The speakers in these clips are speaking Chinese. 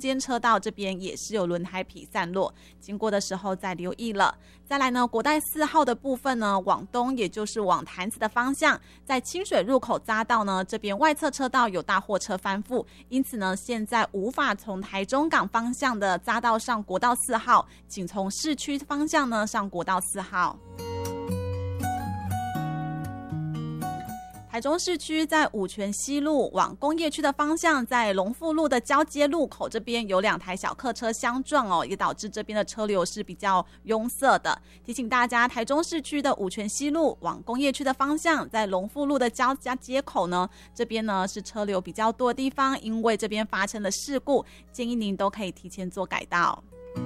间车道这边也是有轮胎皮散落，经过的时候再留意了。再来呢，国道4号的部分呢，往东也就是往潭子的方向，在清水入口匝道呢，这边外侧车道有大货车翻覆，因此呢，现在无法从台中港方向的匝道上国道4号，仅从市区方向呢上国道4号。台中市区在五权西路往工业区的方向，在龙富路的交接路口这边有2台小客车相撞哦，也导致这边的车流是比较拥塞的。提醒大家，台中市区的五权西路往工业区的方向，在龙富路的交接口呢，这边呢是车流比较多的地方，因为这边发生了事故，建议您都可以提前做改道。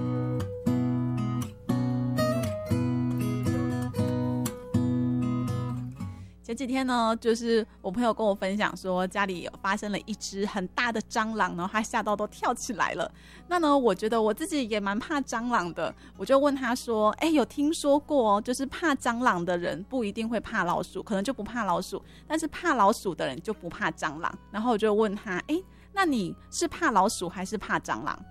前几天呢，就是我朋友跟我分享说，家里有发生了一只很大的蟑螂，然后他吓到都跳起来了。那呢，我觉得我自己也蛮怕蟑螂的，我就问他说，有听说过就是怕蟑螂的人不一定会怕老鼠，可能就不怕老鼠，但是怕老鼠的人就不怕蟑螂。然后我就问他，那你是怕老鼠还是怕蟑螂？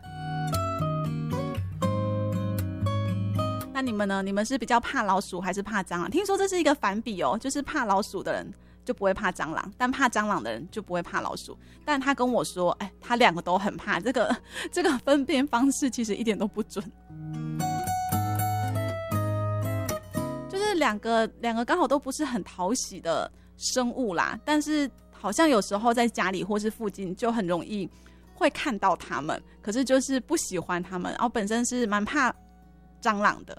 那你们呢？你们是比较怕老鼠还是怕蟑螂？听说这是一个反比哦，就是怕老鼠的人就不会怕蟑螂，但怕蟑螂的人就不会怕老鼠。但他跟我说，他2个都很怕，这个分辨方式其实一点都不准。就是两个刚好都不是很讨喜的生物啦，但是好像有时候在家里或是附近就很容易会看到他们，可是就是不喜欢他们，然后本身是蛮怕蟑螂的。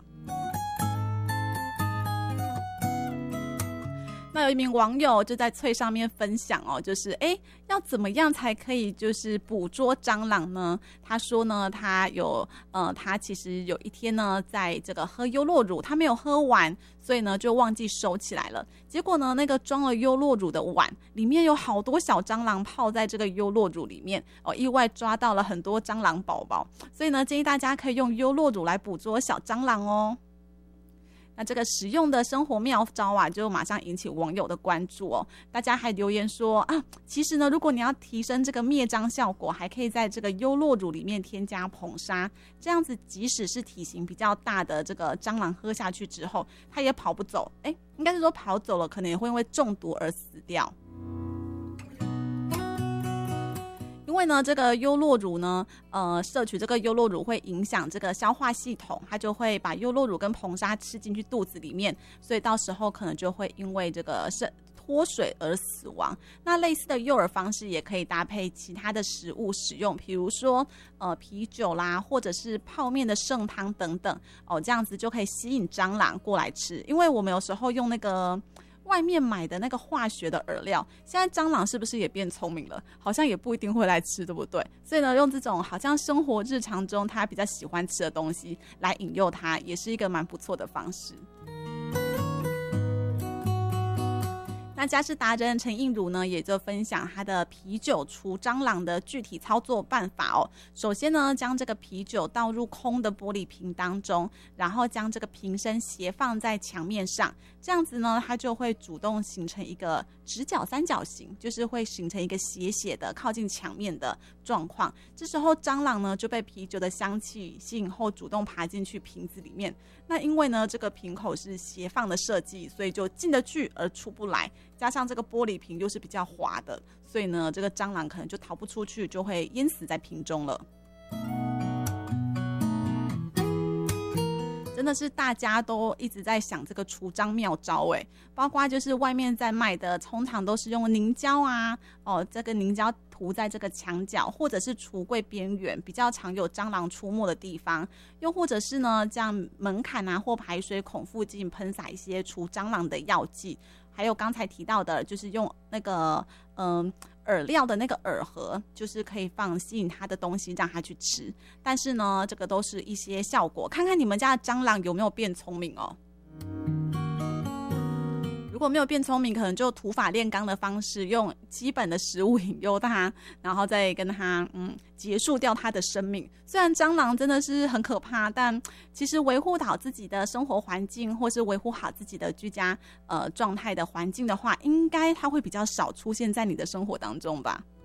那有一名网友就在脆上面分享哦，就是要怎么样才可以就是捕捉蟑螂呢？他说呢，他其实有一天呢，在这个喝优酪乳，他没有喝完，所以呢就忘记收起来了。结果呢，那个装了优酪乳的碗里面有好多小蟑螂泡在这个优酪乳里面哦，意外抓到了很多蟑螂宝宝。所以呢，建议大家可以用优酪乳来捕捉小蟑螂哦。那这个实用的生活妙招啊，就马上引起网友的关注哦。大家还留言说其实呢，如果你要提升这个灭蟑效果，还可以在这个优酪乳里面添加硼砂，这样子即使是体型比较大的这个蟑螂喝下去之后，它也跑不走。应该是说跑走了，可能也会因为中毒而死掉。因为呢，这个优酪乳呢，摄取这个优酪乳会影响这个消化系统，它就会把优酪乳跟硼砂吃进去肚子里面，所以到时候可能就会因为这个脱水而死亡。那类似的诱饵方式也可以搭配其他的食物使用，比如说啤酒啦，或者是泡面的剩汤等等哦，这样子就可以吸引蟑螂过来吃。因为我们有时候用那个外面买的那个化学的饵料，现在蟑螂是不是也变聪明了？好像也不一定会来吃，对不对？所以呢，用这种好像生活日常中他比较喜欢吃的东西来引诱他，也是一个蛮不错的方式。那家事达人陈映儒呢，也就分享他的啤酒除蟑螂的具体操作办法哦。首先呢，将这个啤酒倒入空的玻璃瓶当中，然后将这个瓶身斜放在墙面上，这样子呢，它就会主动形成一个直角三角形，就是会形成一个斜斜的靠近墙面的状况。这时候蟑螂呢就被啤酒的香气吸引后，主动爬进去瓶子里面。那因为呢这个瓶口是斜放的设计，所以就进得去而出不来，加上这个玻璃瓶又是比较滑的，所以呢这个蟑螂可能就逃不出去，就会淹死在瓶中了。真的是大家都一直在想这个除蟑妙招包括就是外面在卖的通常都是用凝胶啊这个凝胶涂在这个墙角或者是橱柜边缘比较常有蟑螂出没的地方，又或者是呢这样门槛啊或排水孔附近喷洒一些除蟑螂的药剂，还有刚才提到的就是用那个饵料的那个饵盒，就是可以放吸引它的东西让它去吃，但是呢这个都是一些效果，看看你们家的蟑螂有没有变聪明哦。如果没有变聪明，可能就土法炼钢的方式，用基本的食物引诱它，然后再跟它结束掉它的生命。虽然蟑螂真的是很可怕，但其实维护好自己的生活环境，或是维护好自己的居家状态的环境的话，应该它会比较少出现在你的生活当中吧。